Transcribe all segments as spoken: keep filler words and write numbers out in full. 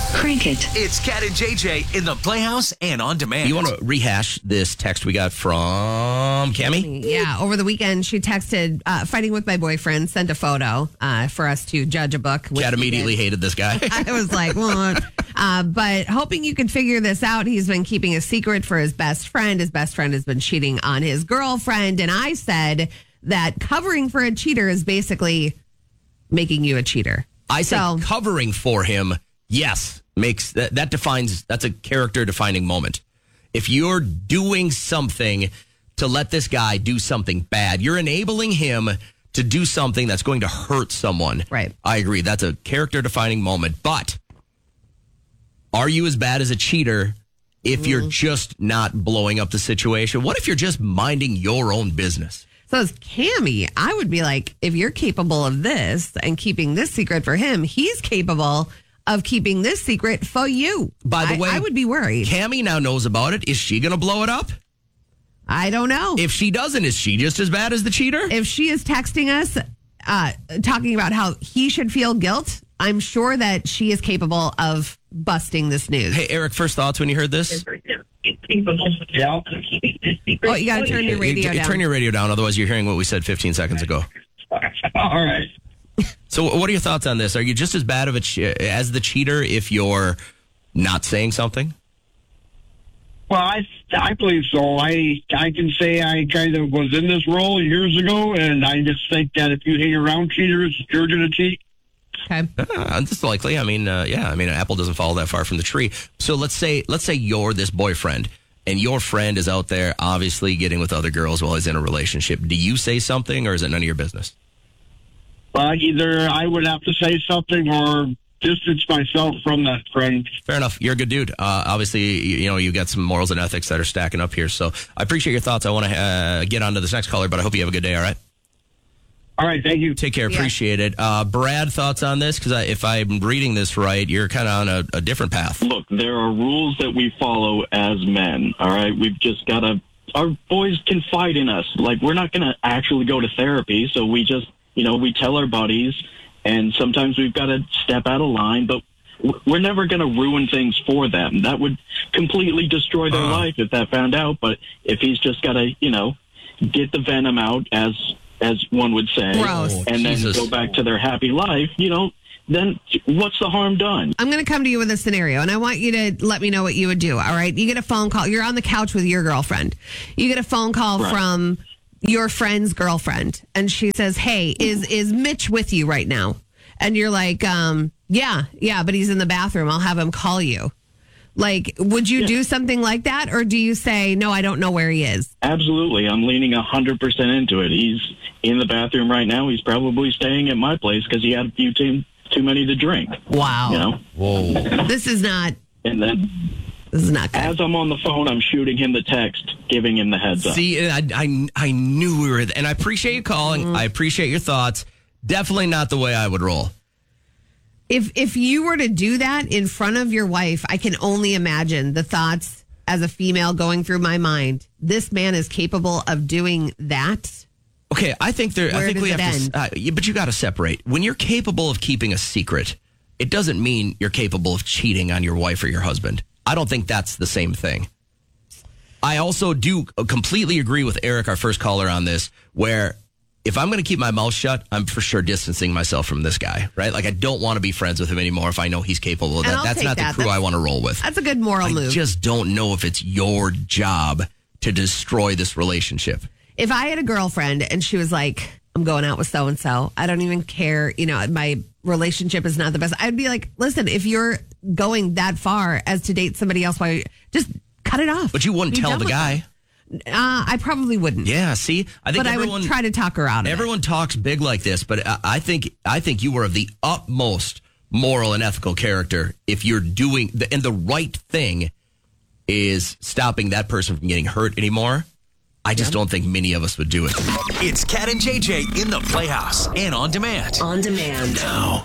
Crank it. It's Cat and J J in the Playhouse and on demand. You want to rehash this text we got from Cammie? Yeah, over the weekend, she texted, uh, fighting with my boyfriend, sent a photo uh, for us to judge a book. Cat immediately hated this guy. I was like, well, uh, but hoping you can figure this out. He's been keeping a secret for his best friend. His best friend has been cheating on his girlfriend. And I said that covering for a cheater is basically making you a cheater. I say So- covering for him, yes, makes that, that defines, that's a character defining moment. If you're doing something to let this guy do something bad, you're enabling him to do something that's going to hurt someone. Right. I agree. That's a character defining moment. But are you as bad as a cheater if Mm. you're just not blowing up the situation? What if you're just minding your own business? So as Cammie, I would be like, if you're capable of this and keeping this secret for him, he's capable of keeping this secret for you. By the I, way, I would be worried. Cammie now knows about it. Is she going to blow it up? I don't know. If she doesn't, is she just as bad as the cheater? If she is texting us, uh, talking about how he should feel guilt, I'm sure that she is capable of busting this news. Hey, Eric, first thoughts when you heard this? Yeah. Oh, you got to turn your radio You- you down. Turn your radio down, otherwise you're hearing what we said fifteen seconds ago. All right. So what are your thoughts on this? Are you just as bad of a che- as the cheater if you're not saying something? Well, I I believe so. I I can say I kind of was in this role years ago, and I just think that if you hang around cheaters, you're going to cheat. Okay. Uh, it's likely. I mean, uh, yeah. I mean, an apple doesn't fall that far from the tree. So let's say let's say you're this boyfriend, and your friend is out there obviously getting with other girls while he's in a relationship. Do you say something, or is it none of your business? Well, either I would have to say something or distance myself from that friend. Fair enough. You're a good dude. Uh, obviously, you, you know, you got some morals and ethics that are stacking up here. So I appreciate your thoughts. I want to uh, get on to this next caller, but I hope you have a good day, all right? All right, thank you. Take care. Yeah. Appreciate it. Uh, Brad, thoughts on this? Because if I'm reading this right, you're kind of on a, a different path. Look, there are rules that we follow as men, all right? We've just got to, our boys confide in us. Like, we're not going to actually go to therapy, so we just, you know, we tell our buddies, and sometimes we've got to step out of line, but we're never going to ruin things for them. That would completely destroy their Uh. life if that found out, but if he's just got to, you know, get the venom out, as as one would say, Gross. and then Jesus. go back to their happy life, you know, then what's the harm done? I'm going to come to you with a scenario, and I want you to let me know what you would do. All right. You get a phone call. You're on the couch with your girlfriend. You get a phone call Right. from your friend's girlfriend, and she says, "Hey, is is Mitch with you right now?" And you're like, um, "Yeah, yeah, but he's in the bathroom. I'll have him call you." Like, would you do something like that, or do you say, "No, I don't know where he is"? Absolutely. I'm leaning one hundred percent into it. He's in the bathroom right now. He's probably staying at my place because he had a few too, too many to drink. Wow. You know? Whoa. This is not. And then This is not good. as I'm on the phone, I'm shooting him the text, giving him the heads up. See, I, I, I knew we were, and I appreciate you calling. Mm-hmm. I appreciate your thoughts. Definitely not the way I would roll. If if you were to do that in front of your wife, I can only imagine the thoughts as a female going through my mind. This man is capable of doing that. Okay, I think there. I Where think does we it have end? to. Uh, yeah, but you got to separate. When you're capable of keeping a secret, it doesn't mean you're capable of cheating on your wife or your husband. I don't think that's the same thing. I also do completely agree with Eric, our first caller, on this, where if I'm going to keep my mouth shut, I'm for sure distancing myself from this guy, right? Like, I don't want to be friends with him anymore if I know he's capable of And that. I'll That's take not that. the crew That's- I want to roll with. That's a good moral I move. just don't know if it's your job to destroy this relationship. If I had a girlfriend and she was like, "I'm going out with so and so. I don't even care. You know, my relationship is not the best." I'd be like, "Listen, if you're going that far as to date somebody else, why just cut it off." But you wouldn't Be tell done the with guy. it. Uh, I probably wouldn't. Yeah, see, I think But I everyone, would try to talk her out of it. everyone talks big like this, but I, I think I think you are of the utmost moral and ethical character if you're doing the, and the right thing is stopping that person from getting hurt anymore. I just don't think many of us would do it. It's Cat and J J in the Playhouse and on demand. On demand. Now.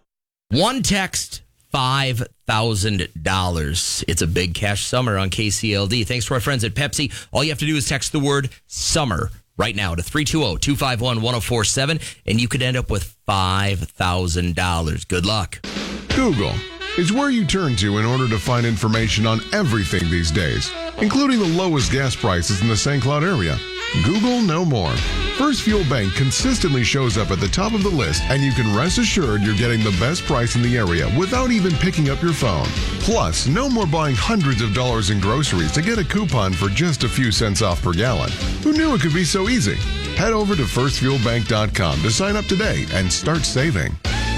One text, five thousand dollars. It's a big cash summer on K C L D. Thanks to our friends at Pepsi. All you have to do is text the word summer right now to three two zero, two five one, one zero four seven, and you could end up with five thousand dollars. Good luck. Google, is where you turn to in order to find information on everything these days, including the lowest gas prices in the Saint Cloud area. Google no more. First Fuel Bank consistently shows up at the top of the list, and you can rest assured you're getting the best price in the area without even picking up your phone. Plus, no more buying hundreds of dollars in groceries to get a coupon for just a few cents off per gallon. Who knew it could be so easy? Head over to first fuel bank dot com to sign up today and start saving.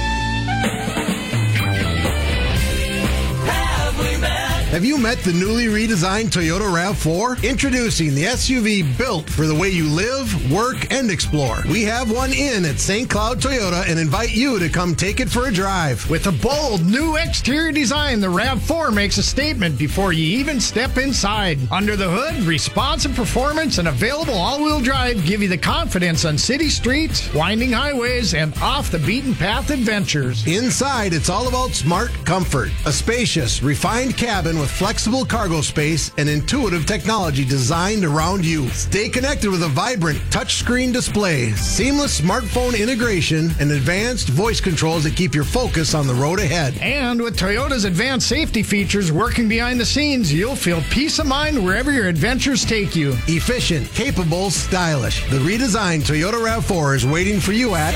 Have you met the newly redesigned Toyota RAV four? Introducing the S U V built for the way you live, work, and explore. We have one in at Saint Cloud Toyota and invite you to come take it for a drive. With a bold new exterior design, the RAV four makes a statement before you even step inside. Under the hood, responsive performance and available all-wheel drive give you the confidence on city streets, winding highways, and off-the-beaten-path adventures. Inside, it's all about smart comfort. A spacious, refined cabin with flexible cargo space and intuitive technology designed around you. Stay connected with a vibrant touchscreen display, seamless smartphone integration, and advanced voice controls that keep your focus on the road ahead. And with Toyota's advanced safety features working behind the scenes, you'll feel peace of mind wherever your adventures take you. Efficient, capable, stylish. The redesigned Toyota RAV four is waiting for you at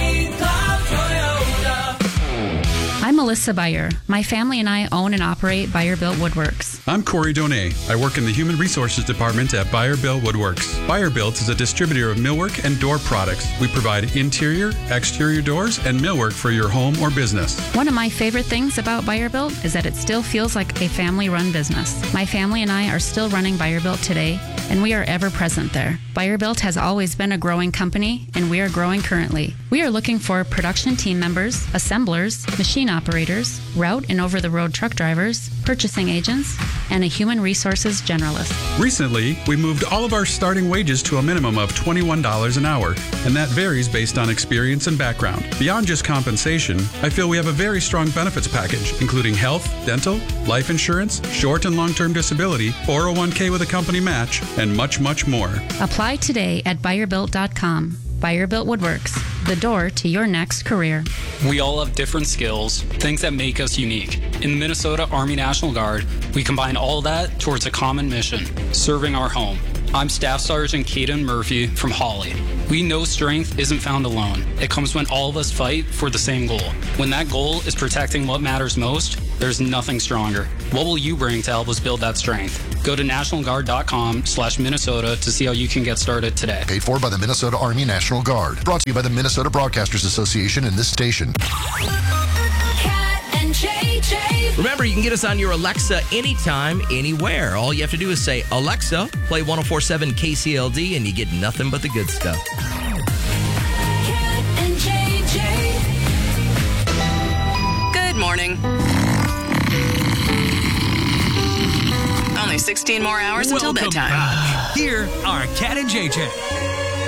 I'm Melissa Beyer. My family and I own and operate Beyer Built Woodworks. I'm Corey Donay. I work in the Human Resources Department at Beyer Built Woodworks. Beyer Built is a distributor of millwork and door products. We provide interior, exterior doors, and millwork for your home or business. One of my favorite things about Beyer Built is that it still feels like a family-run business. My family and I are still running Beyer Built today, and we are ever present there. Beyer Built has always been a growing company, and we are growing currently. We are looking for production team members, assemblers, machine operators, route and over-the-road truck drivers, purchasing agents, and a human resources generalist. Recently, we moved all of our starting wages to a minimum of twenty-one dollars an hour, and that varies based on experience and background. Beyond just compensation, I feel we have a very strong benefits package, including health, dental, life insurance, short and long-term disability, four oh one k with a company match, and much, much more. Apply today at Beyer Built dot com. Beyer Built Woodworks, the door to your next career. We all have different skills, things that make us unique. In the Minnesota Army National Guard, we combine all that towards a common mission, serving our home. I'm Staff Sergeant Caden Murphy from Hawley. We know strength isn't found alone. It comes when all of us fight for the same goal. When that goal is protecting what matters most, there's nothing stronger. What will you bring to help us build that strength? Go to national guard dot com slash Minnesota to see how you can get started today. Paid for by the Minnesota Army National Guard. Brought to you by the Minnesota Broadcasters Association and this station. Cat and J J. Remember, you can get us on your Alexa anytime, anywhere. All you have to do is say, Alexa, play one oh four point seven K C L D, and you get nothing but the good stuff. Cat and J J. Good morning. Only sixteen more hours until Welcome bedtime. back. Here are Cat and J J.